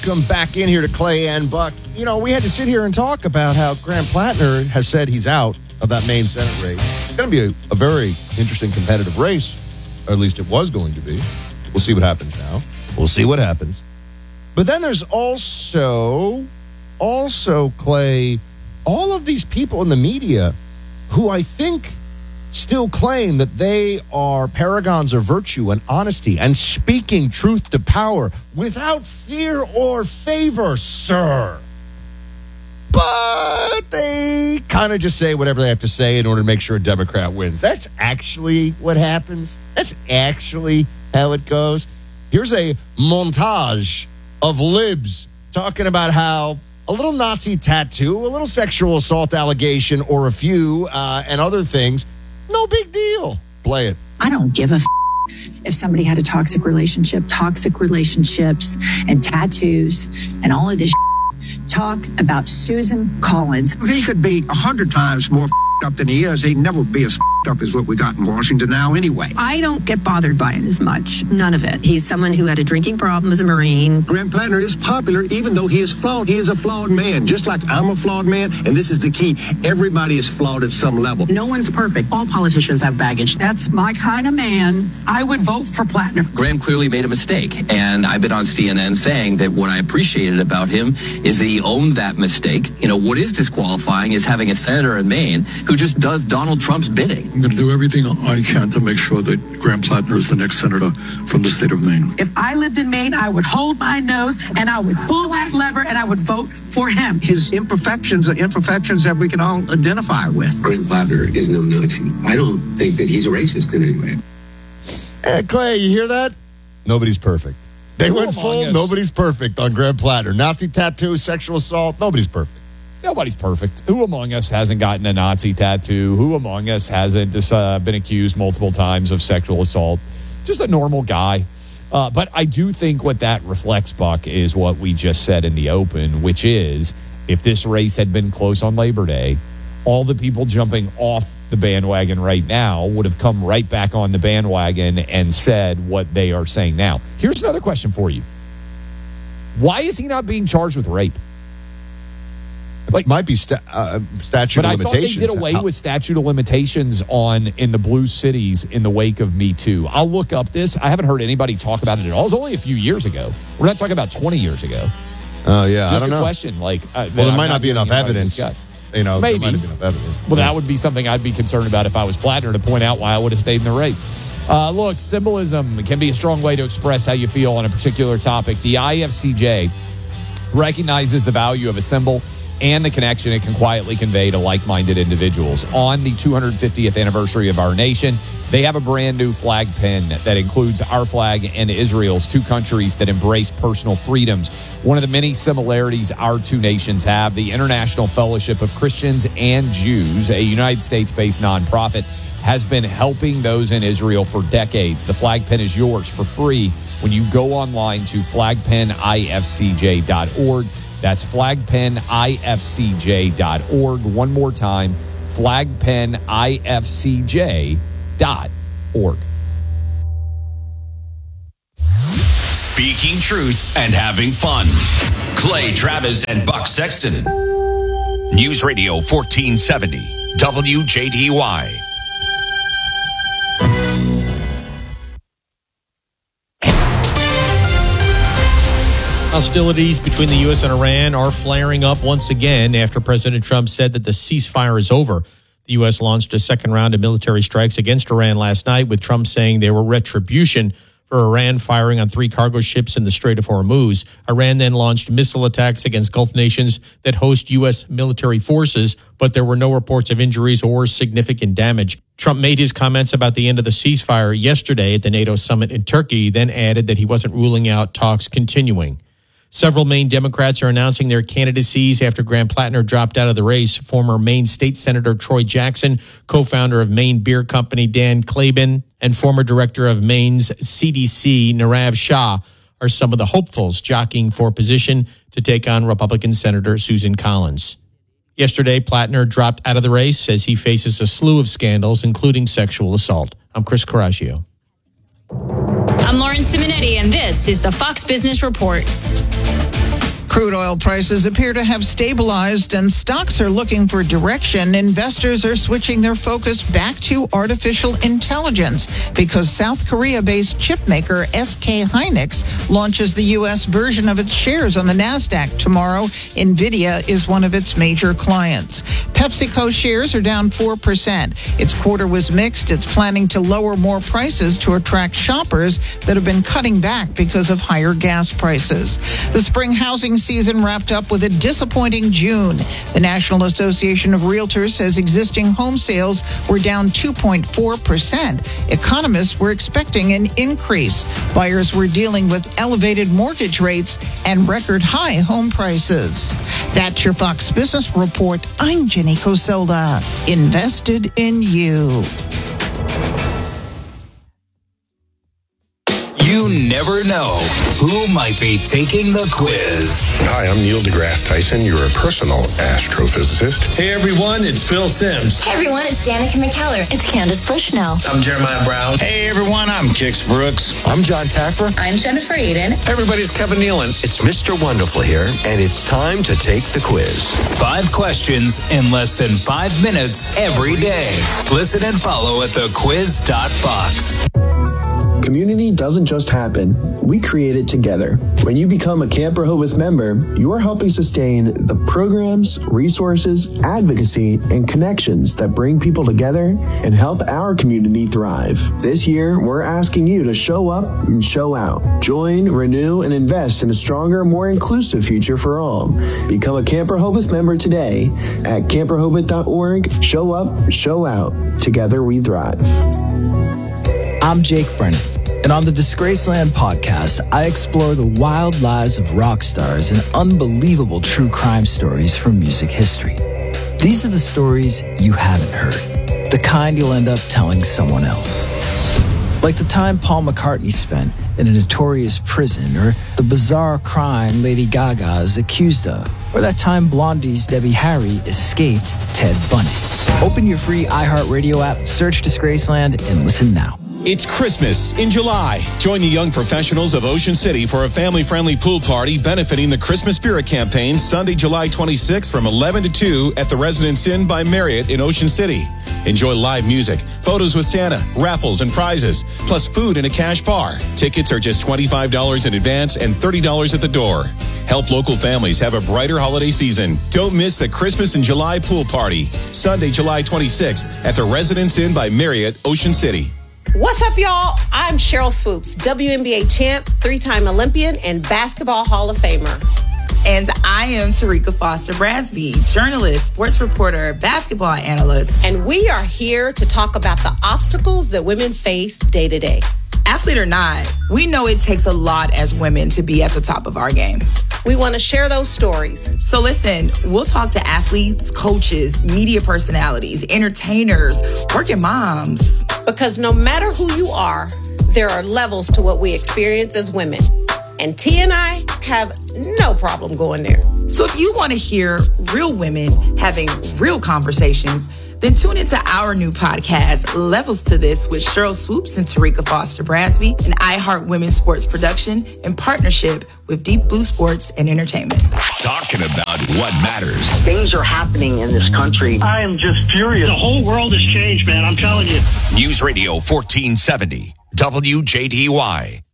Come back in here to Clay and Buck. You know, we had to sit here and talk about how Graham Plattner has said he's out of that Maine Senate race. It's going to be a very interesting competitive race, or at least it was going to be. We'll see what happens now. We'll see what happens. But then there's also, Clay, all of these people in the media who I think still claim that they are paragons of virtue and honesty and speaking truth to power without fear or favor, sir. But they kind of just say whatever they have to say in order to make sure a Democrat wins. That's actually what happens. That's actually how it goes. Here's a montage of libs talking about how a little Nazi tattoo, a little sexual assault allegation, or a few, and other things, no big deal. Play it. I don't give a if somebody had a toxic relationship, toxic relationships and tattoos and all of this. Talk about Susan Collins. He could be 100 times more up than he is. He'd never be as up as what we got in Washington now anyway. I don't get bothered by it as much. None of it. He's someone who had a drinking problem as a Marine. Graham Plattner is popular even though he is flawed. He is a flawed man, just like I'm a flawed man. And this is the key. Everybody is flawed at some level. No one's perfect. All politicians have baggage. That's my kind of man. I would vote for Plattner. Graham clearly made a mistake. And I've been on CNN saying that what I appreciated about him is that he owned that mistake. You know, what is disqualifying is having a senator in Maine who just does Donald Trump's bidding. I'm going to do everything I can to make sure that Graham Plattner is the next senator from the state of Maine. If I lived in Maine, I would hold my nose and I would pull that lever and I would vote for him. His imperfections are imperfections that we can all identify with. Graham Plattner is no Nazi. I don't think that he's a racist in any way. Clay, you hear that? Nobody's perfect. They went full, nobody's perfect on Graham Plattner. Nazi tattoo, sexual assault, nobody's perfect. Nobody's perfect. Who among us hasn't gotten a Nazi tattoo? Who among us hasn't been accused multiple times of sexual assault? Just a normal guy. But I do think what that reflects, Buck, is what we just said in the open, which is if this race had been close on Labor Day, all the people jumping off the bandwagon right now would have come right back on the bandwagon and said what they are saying now. Here's another question for you. Why is he not being charged with rape? Like, might be statute of limitations. But I thought they did away with statute of limitations in the blue cities in the wake of Me Too. I'll look up this. I haven't heard anybody talk about it at all. It was only a few years ago. We're not talking about 20 years ago. Oh, yeah. Just I don't know. Question. Like, well, there might not be enough evidence. You know, maybe. There might not be enough evidence. Well, that would be something I'd be concerned about if I was Plattner, to point out why I would have stayed in the race. Look, symbolism can be a strong way to express how you feel on a particular topic. The IFCJ recognizes the value of a symbol and the connection it can quietly convey to like-minded individuals. On the 250th anniversary of our nation, they have a brand new flag pin that includes our flag and Israel's, two countries that embrace personal freedoms. One of the many similarities our two nations have, the International Fellowship of Christians and Jews, a United States-based nonprofit, has been helping those in Israel for decades. The flag pin is yours for free when you go online to flagpinifcj.org. That's flagpinifcj.org. One more time, flagpinifcj.org. Speaking truth and having fun. Clay Travis and Buck Sexton. News Radio 1470, WJDY. Hostilities between the U.S. and Iran are flaring up once again after President Trump said that the ceasefire is over. The U.S. launched a second round of military strikes against Iran last night, with Trump saying they were retribution for Iran firing on 3 cargo ships in the Strait of Hormuz. Iran then launched missile attacks against Gulf nations that host U.S. military forces, but there were no reports of injuries or significant damage. Trump made his comments about the end of the ceasefire yesterday at the NATO summit in Turkey, then added that he wasn't ruling out talks continuing. Several Maine Democrats are announcing their candidacies after Graham Plattner dropped out of the race. Former Maine State Senator Troy Jackson, co-founder of Maine Beer Company Dan Klaben, and former director of Maine's CDC Nirav Shah are some of the hopefuls jockeying for position to take on Republican Senator Susan Collins. Yesterday, Plattner dropped out of the race as he faces a slew of scandals, including sexual assault. I'm Chris Coraggio. I'm Lauren Simonetti, and this is the Fox Business Report. Crude oil prices appear to have stabilized and stocks are looking for direction. Investors are switching their focus back to artificial intelligence because South Korea-based chipmaker SK Hynix launches the U.S. version of its shares on the NASDAQ tomorrow. NVIDIA is one of its major clients. PepsiCo shares are down 4%. Its quarter was mixed. It's planning to lower more prices to attract shoppers that have been cutting back because of higher gas prices. The spring housing season wrapped up with a disappointing June. The National Association of Realtors says existing home sales were down 2.4%. Economists were expecting an increase. Buyers were dealing with elevated mortgage rates and record high home prices. That's your Fox Business Report. I'm Jenny Cosola. Invested in you. You never know who might be taking the quiz. Hi, I'm Neil deGrasse Tyson, your personal astrophysicist. Hey everyone, it's Phil Simms. Hey everyone, it's Danica McKellar. It's Candace Bushnell. I'm Jeremiah Brown. Hey everyone, I'm Kix Brooks. I'm John Taffer. I'm Jennifer Aiden. Everybody's Kevin Nealon. It's Mr. Wonderful here, and it's time to take the quiz. 5 questions in less than 5 minutes every day. Listen and follow at thequiz.fox. Community doesn't just happen. We create it together. When you become a Camp Rehoboth member, you are helping sustain the programs, resources, advocacy, and connections that bring people together and help our community thrive. This year, we're asking you to show up and show out. Join, renew, and invest in a stronger, more inclusive future for all. Become a Camp Rehoboth member today at camprehoboth.org. Show up, show out. Together we thrive. I'm Jake Brennan, and on the Disgraceland podcast, I explore the wild lives of rock stars and unbelievable true crime stories from music history. These are the stories you haven't heard, the kind you'll end up telling someone else. Like the time Paul McCartney spent in a notorious prison, or the bizarre crime Lady Gaga is accused of, or that time Blondie's Debbie Harry escaped Ted Bundy. Open your free iHeartRadio app, search Disgraceland, and listen now. It's Christmas in July. Join the young professionals of Ocean City for a family-friendly pool party benefiting the Christmas Spirit Campaign Sunday, July 26th from 11 to 2 at the Residence Inn by Marriott in Ocean City. Enjoy live music, photos with Santa, raffles and prizes, plus food and a cash bar. Tickets are just $25 in advance and $30 at the door. Help local families have a brighter holiday season. Don't miss the Christmas in July pool party, Sunday, July 26th at the Residence Inn by Marriott, Ocean City. What's up, y'all? I'm Cheryl Swoops, WNBA champ, 3-time Olympian, and Basketball Hall of Famer. And I am Tarika Foster Brasby, journalist, sports reporter, basketball analyst. And we are here to talk about the obstacles that women face day to day. Athlete or not, we know it takes a lot as women to be at the top of our game. We want to share those stories. So listen, we'll talk to athletes, coaches, media personalities, entertainers, working moms. Because no matter who you are, there are levels to what we experience as women. And T and I have no problem going there. So if you want to hear real women having real conversations, then tune into our new podcast, Levels to This, with Cheryl Swoops and Tarika Foster Brasby, an iHeart Women's Sports production in partnership with Deep Blue Sports and Entertainment. Talking about what matters. Things are happening in this country. I am just furious. The whole world has changed, man. I'm telling you. News Radio 1470, WJDY.